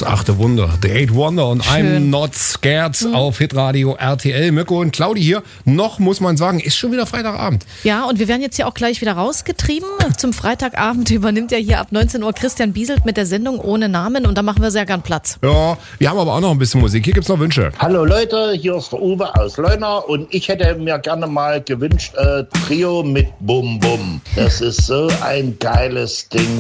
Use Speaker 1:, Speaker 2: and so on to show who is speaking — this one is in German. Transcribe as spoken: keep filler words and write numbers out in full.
Speaker 1: Das achte Wunder, The Eight Wonder und
Speaker 2: Schön.
Speaker 1: I'm Not Scared mhm. auf Hitradio R T L. Mirko und Claudi hier. Noch, muss man sagen, ist schon wieder Freitagabend.
Speaker 2: Ja, und wir werden jetzt hier auch gleich wieder rausgetrieben. Zum Freitagabend übernimmt ja hier ab neunzehn Uhr Christian Bieselt mit der Sendung Ohne Namen und da machen wir sehr gern Platz.
Speaker 1: Ja, wir haben aber auch noch ein bisschen Musik. Hier gibt's noch Wünsche.
Speaker 3: Hallo Leute, hier ist der Uwe aus Leuna und ich hätte mir gerne mal gewünscht, äh, Trio mit Bum Bum. Das ist so ein geiles Ding.